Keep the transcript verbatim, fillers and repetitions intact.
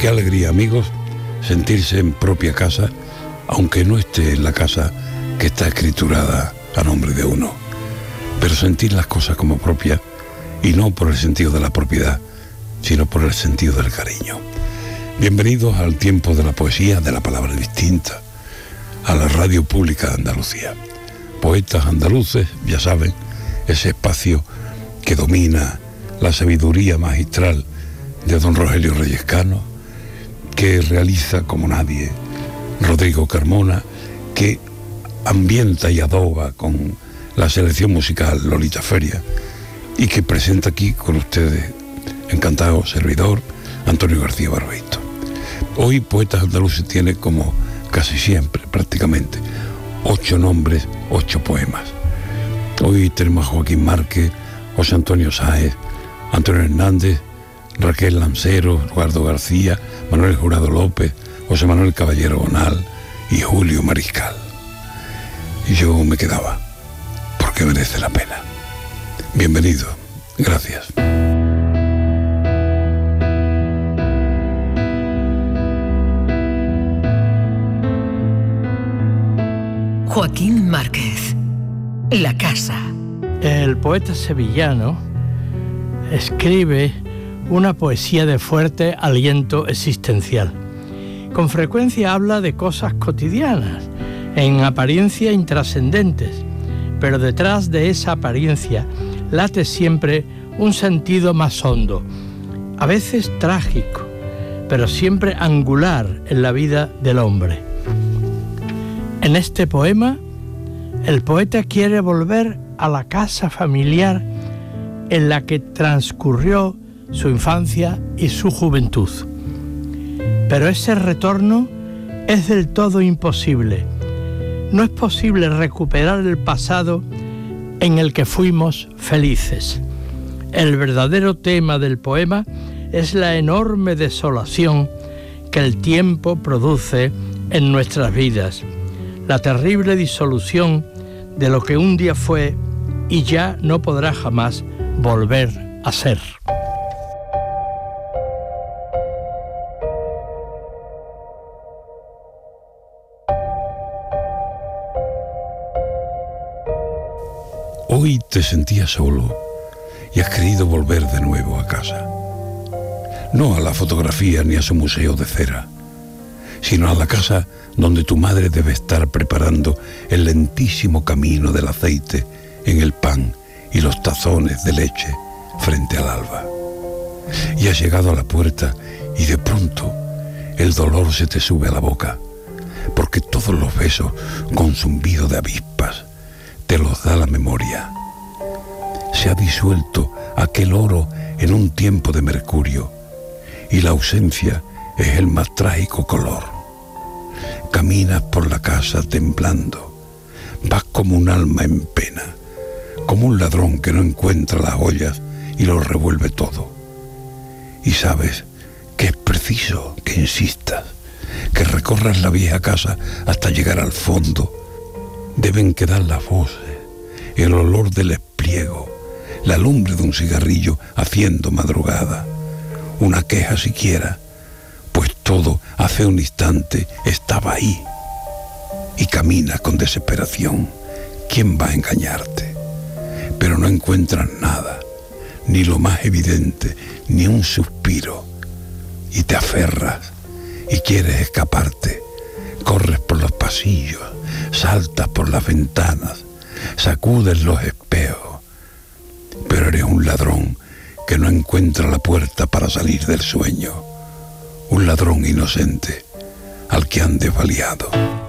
Qué alegría, amigos, sentirse en propia casa, aunque no esté en la casa que está escriturada a nombre de uno, pero sentir las cosas como propias, y no por el sentido de la propiedad, sino por el sentido del cariño. Bienvenidos al tiempo de la poesía, de la palabra distinta, a la radio pública de Andalucía. Poetas andaluces, ya saben, ese espacio que domina la sabiduría magistral de don Rogelio Reyes Cano, que realiza como nadie Rodrigo Carmona, que ambienta y adoba con la selección musical Lolita Feria, y que presenta aquí con ustedes, encantado servidor, Antonio García Barbeito. Hoy Poetas Andaluces tiene, como casi siempre, prácticamente, ocho nombres, ocho poemas. Hoy tenemos a Joaquín Márquez, José Antonio Sáez, Antonio Hernández, Raquel Lancero, Eduardo García, Manuel Jurado López, José Manuel Caballero Bonal y Julio Mariscal. Y yo me quedaba, porque merece la pena. Bienvenido, gracias. Joaquín Márquez, La casa. El poeta sevillano escribe una poesía de fuerte aliento existencial. Con frecuencia habla de cosas cotidianas, en apariencia intrascendentes, pero detrás de esa apariencia late siempre un sentido más hondo, a veces trágico, pero siempre angular en la vida del hombre. En este poema, el poeta quiere volver a la casa familiar en la que transcurrió su infancia y su juventud. Pero ese retorno es del todo imposible. No es posible recuperar el pasado en el que fuimos felices. El verdadero tema del poema es la enorme desolación que el tiempo produce en nuestras vidas, la terrible disolución de lo que un día fue y ya no podrá jamás volver a ser. Hoy te sentías solo y has querido volver de nuevo a casa. No a la fotografía ni a su museo de cera, sino a la casa donde tu madre debe estar preparando el lentísimo camino del aceite en el pan y los tazones de leche frente al alba. Y has llegado a la puerta y de pronto el dolor se te sube a la boca, porque todos los besos con zumbido de avispas te los da la memoria. Se ha disuelto aquel oro en un tiempo de mercurio, y la ausencia es el más trágico color. Caminas por la casa temblando, vas como un alma en pena, como un ladrón que no encuentra las joyas y lo revuelve todo. Y sabes que es preciso que insistas, que recorras la vieja casa hasta llegar al fondo. Deben quedar las voces, el olor del espliego, la lumbre de un cigarrillo haciendo madrugada, una queja siquiera, pues todo hace un instante estaba ahí. Y caminas con desesperación. ¿Quién va a engañarte? Pero no encuentras nada, ni lo más evidente, ni un suspiro. Y te aferras y quieres escaparte. Corres por los pasillos, saltas por las ventanas, sacudes los espejos. Pero eres un ladrón que no encuentra la puerta para salir del sueño. Un ladrón inocente al que han desvaliado.